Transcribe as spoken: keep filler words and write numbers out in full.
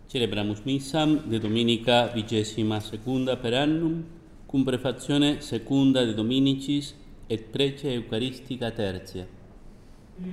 Celebramus missam de dominica vigesima secunda per annum, cum prefazione secunda de dominicis et prece eucharistica tertia.